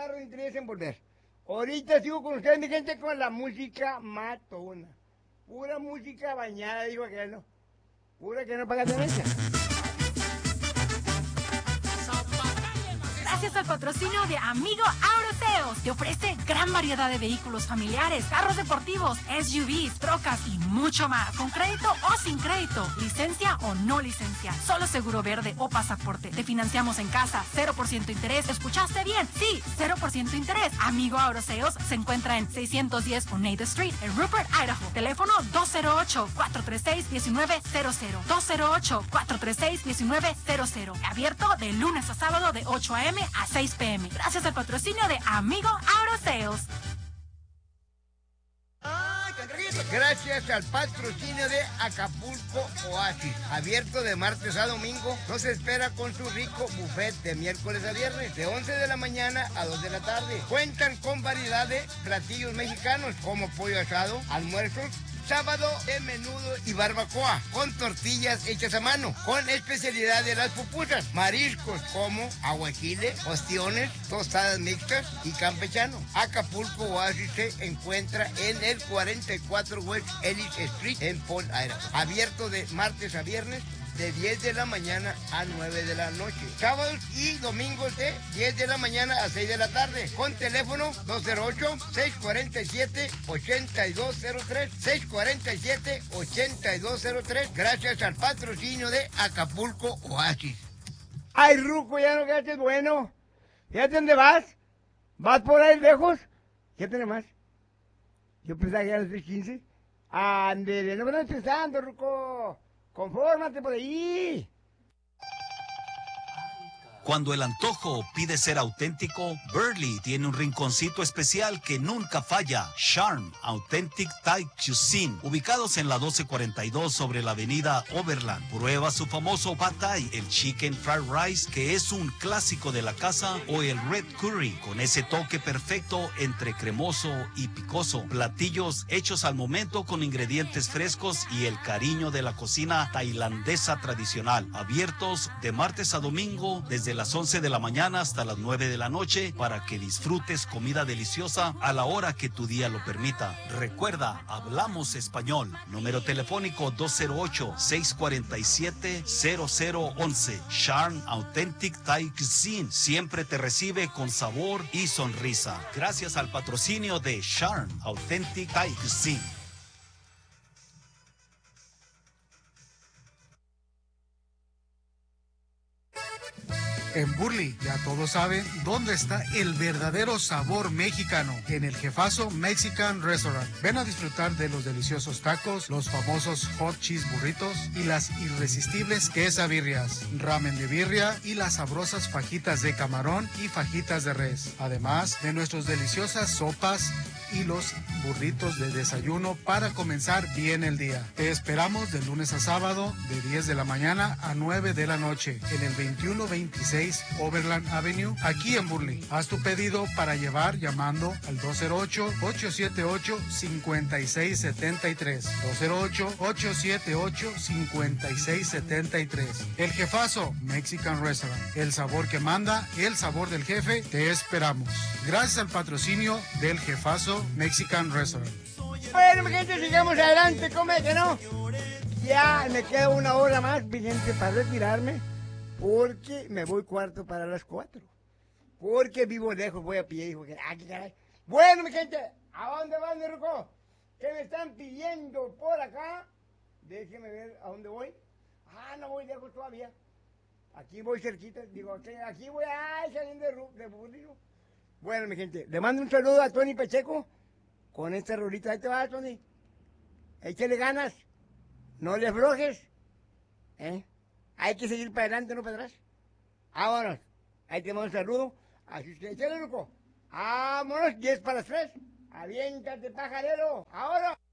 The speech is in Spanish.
tarde, interés en volver. Ahorita sigo con ustedes, mi gente, con la música matona. Pura música bañada, digo que no. Pura que no paga tenencia. Gracias al patrocinio de Amigo Auroseos, te ofrece gran variedad de vehículos familiares, carros deportivos, SUVs, trocas y mucho más, con crédito o sin crédito, licencia o no licencia, solo seguro verde o pasaporte. Te financiamos en casa, 0% interés. ¿Escuchaste bien? Sí, 0% interés. Amigo Auroseos se encuentra en 610 Oneida Street, en Rupert, Idaho. Teléfono 208-436-1900. 208-436-1900. Abierto de lunes a sábado de 8 a.m. a 6 p.m. Gracias al patrocinio de Amigo Auroseos. Gracias al patrocinio de Acapulco Oasis, abierto de martes a domingo, nos espera con su rico buffet de miércoles a viernes, de 11 de la mañana a 2 de la tarde. Cuentan con variedad de platillos mexicanos como pollo asado, almuerzos, sábado de menudo y barbacoa, con tortillas hechas a mano, con especialidad de las pupusas, mariscos como aguachile, ostiones, tostadas mixtas y campechano. Acapulco Oasis se encuentra en el 44 West Ellis Street en Paul, Idaho. Abierto de martes a viernes, de 10 de la mañana a 9 de la noche. Sábados y domingos de 10 de la mañana a 6 de la tarde. Con teléfono 208-647-8203. 647-8203. Gracias al patrocinio de Acapulco Oasis. Ay, Ruco, ya no quedaste bueno. Fíjate dónde vas. ¿Vas por ahí lejos? Fíjate nomás. Yo pensaba que eran las 3:15. Ándele, no me estás pensando, Ruco. Confórmate por ahí. Cuando el antojo pide ser auténtico, Burley tiene un rinconcito especial que nunca falla. Charm Authentic Thai Cuisine, ubicados en la 1242 sobre la avenida Overland. Prueba su famoso Pad Thai, el Chicken Fried Rice, que es un clásico de la casa, o el Red Curry, con ese toque perfecto entre cremoso y picoso. Platillos hechos al momento con ingredientes frescos y el cariño de la cocina tailandesa tradicional. Abiertos de martes a domingo desde las 11 de la mañana hasta las 9 de la noche para que disfrutes comida deliciosa a la hora que tu día lo permita. Recuerda, hablamos español. Número telefónico 208-647-0011. Charm Authentic Thai Cuisine siempre te recibe con sabor y sonrisa. Gracias al patrocinio de Charm Authentic Thai Cuisine. En Burley, ya todos saben dónde está el verdadero sabor mexicano, en el Jefazo Mexican Restaurant. Ven a disfrutar de los deliciosos tacos, los famosos hot cheese burritos y las irresistibles quesabirrias, ramen de birria y las sabrosas fajitas de camarón y fajitas de res. Además de nuestras deliciosas sopas y los burritos de desayuno para comenzar bien el día. Te esperamos de lunes a sábado de 10 de la mañana a 9 de la noche en el 2126 Overland Avenue, aquí en Burley. Haz tu pedido para llevar llamando al 208-878-5673. 208-878-5673. El Jefazo Mexican Restaurant. El sabor que manda, el sabor del jefe. Te esperamos. Gracias al patrocinio del Jefazo Mexican Restaurant. Bueno, mi gente, sigamos adelante, come que no. Ya me queda una hora más, mi gente, para retirarme, porque me voy cuarto para las 4. Porque vivo lejos, voy a pie, hijo. Qué caray. Bueno, mi gente, ¿a dónde van, mi Ruco? ¿Qué me están pidiendo por acá? Déjenme ver a dónde voy. Ah, no voy lejos todavía. Aquí voy cerquita, digo, aquí voy, saliendo de Burlino. Bueno, mi gente, le mando un saludo a Tony Pacheco con esta rolita. Ahí te va, Tony. Échale ganas. No le aflojes. Hay que seguir para adelante, no para atrás. Vámonos. Ahí te mando un saludo. Así que échale, loco. Vámonos, 10 para las 3. Aviéntate, pajarero. Ahora.